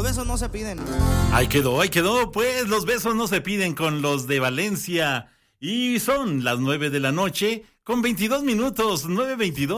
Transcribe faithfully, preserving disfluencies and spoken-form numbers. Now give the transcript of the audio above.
besos no se piden. Ahí quedó, ahí quedó. Pues los besos no se piden con los de Valencia. Y son las nueve de la noche con veintidós minutos, nueve veintidós.